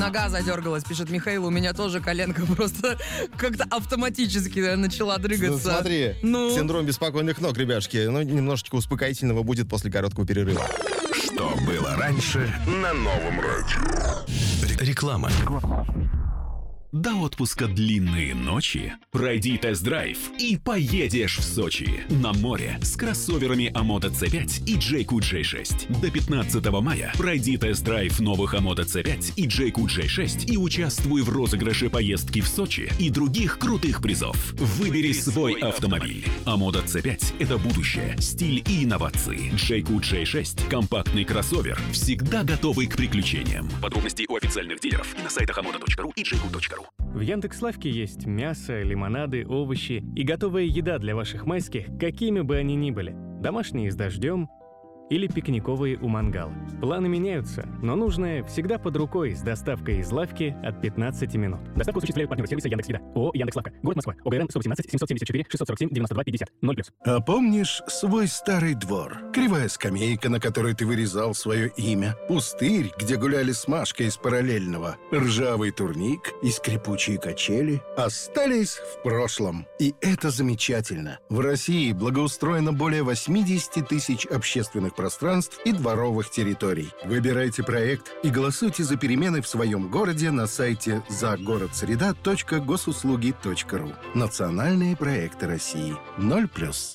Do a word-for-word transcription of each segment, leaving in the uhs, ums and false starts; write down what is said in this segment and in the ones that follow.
Нога задергалась, пишет Михаил, у меня тоже коленка просто как-то автоматически начала дрыгаться. Ну, смотри, ну... синдром беспокойных ног, ребятушки. Ну, немножечко успокоительного будет после короткого перерыва. Что было раньше на новом радио? Реклама. До отпуска длинные ночи. Пройди тест-драйв и поедешь в Сочи. На море с кроссоверами Амода си пять и Джейку джей шесть. До пятнадцатого мая пройди тест-драйв новых Амода си пять и Джейку джей шесть и участвуй в розыгрыше поездки в Сочи и других крутых призов. Выбери свой автомобиль. Амода си пять – это будущее, стиль и инновации. Джейку джей шесть – компактный кроссовер, всегда готовый к приключениям. Подробности у официальных дилеров и на сайтах амода точка ру и джейку точка ру. В Яндекс.Лавке есть мясо, лимонады, овощи и готовая еда для ваших майских, какими бы они ни были. Домашние с дождем или пикниковые у мангала. Планы меняются, но нужное всегда под рукой с доставкой из лавки от пятнадцати минут. Доставку осуществляют партнеры сервиса Яндекс.Еда. ООО «Яндекс.Лавка». Город Москва. ОГРН сто восемнадцать семьсот семьдесят четыре шестьсот сорок семь девяносто два пятьдесят. ноль плюс. А помнишь свой старый двор? Кривая скамейка, на которой ты вырезал свое имя. Пустырь, где гуляли с Машкой из параллельного. Ржавый турник и скрипучие качели остались в прошлом. И это замечательно. В России благоустроено более восемьдесят тысяч общественных пространств и дворовых территорий. Выбирайте проект и голосуйте за перемены в своем городе на сайте загородсреда точка госуслуги точка ру. Национальные проекты России. ноль плюс.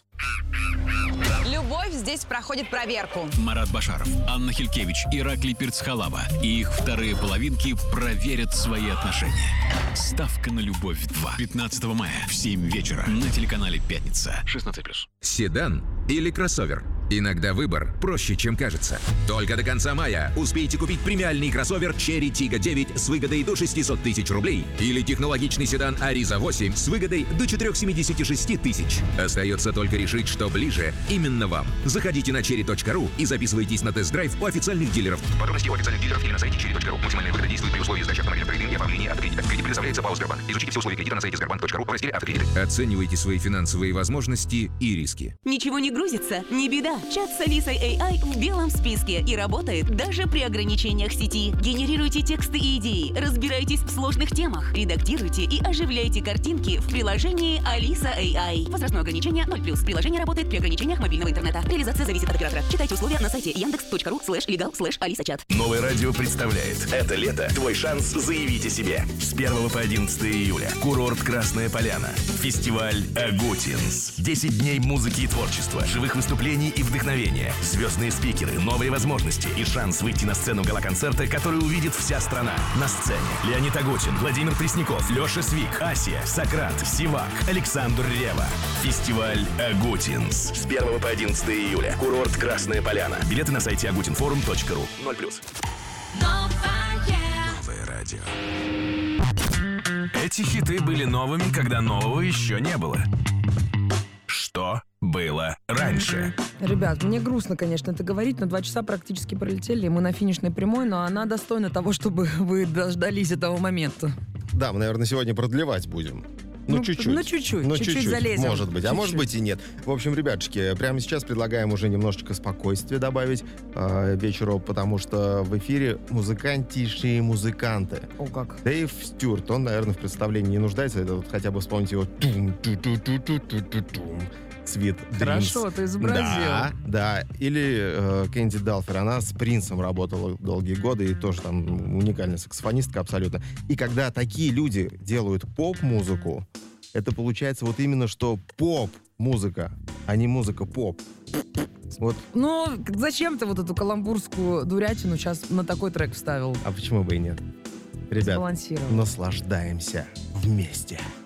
Любовь здесь проходит проверку. Марат Башаров, Анна Хилькевич, Ираклий Перцхалава и их вторые половинки проверят свои отношения. Ставка на любовь два. пятнадцатого мая в семь вечера на телеканале «Пятница». шестнадцать плюс. Седан или кроссовер? Иногда выбор проще, чем кажется. Только до конца мая успейте купить премиальный кроссовер Cherry Tiggo девять с выгодой до шестьсот тысяч рублей или технологичный седан Ariza восемь с выгодой до четыреста семьдесят шесть тысяч. Остается только решить, что ближе именно вам. Заходите на черри точка ру и записывайтесь на тест-драйв у официальных дилеров. Подробности у официальных дилеров или на сайте черри точка ру. Максимальная выгода действует при условии сдачи автомобиля в кредит и оформления автокредита. Кредит предоставляется ПАО «Сбербанк». Изучите все условия кредита на сайте сбербанк точка ру в разделе «Автокредиты». Оценивайте свои финансовые возможности и риски. Ничего не грузится? Не беда. Чат с Алисой эй ай в белом списке и работает даже при ограничениях сети. Генерируйте тексты и идеи, разбирайтесь в сложных темах, редактируйте и оживляйте картинки в приложении Алиса эй ай. Возрастное ограничение ноль плюс. Приложение работает при ограничениях мобильного интернета. Реализация зависит от оператора. Читайте условия на сайте яндекс точка ру слэш легал слэш алиса чат. Новое радио представляет. Это лето. Твой шанс заявить о себе. С первого по одиннадцатое июля. Курорт Красная Поляна. Фестиваль Агутинс. десять дней музыки и творчества, живых выступлений и вдохновения. Звездные спикеры, новые возможности и шанс выйти на сцену гала-концерта, который увидит вся страна. На сцене Леонид Агутин, Владимир Пресняков, Леша Свик, Асия, Сократ, Сивак, Александр Ревва. Фестиваль Агутинс. С первого по одиннадцатое июля. Курорт Красная Поляна. Билеты на сайте агутинфорум точка ру. ноль плюс. Новое радио. Эти хиты были новыми, когда нового еще не было. Что было раньше? Ребят, мне грустно, конечно, это говорить, но два часа практически пролетели, мы на финишной прямой, но она достойна того, чтобы вы дождались этого момента. Да, мы, наверное, сегодня продлевать будем. Ну, Ну, чуть-чуть. ну, чуть-чуть. Ну, Чуть-чуть чуть-чуть. залезем. Может быть. А Чуть-чуть. может быть и нет. В общем, ребятушки, прямо сейчас предлагаем уже немножечко спокойствия добавить э, вечеру, потому что в эфире музыкантейшие музыканты. О, как. Дэйв Стюарт, он, наверное, в представлении не нуждается. Это вот хотя бы вспомнить его тум-ту-ту-ту-ту-ту-тум. Sweet Dreams. Хорошо, ты изобразил. Да, да. Или э, Кэнди Далфер. Она с Принсом работала долгие годы и тоже там уникальная саксофонистка абсолютно. И когда такие люди делают поп-музыку, это получается вот именно что поп-музыка, а не музыка-поп. Вот. Ну, зачем ты вот эту каламбурскую дурятину сейчас на такой трек вставил? А почему бы и нет? Ребят, Сбалансировал. наслаждаемся вместе.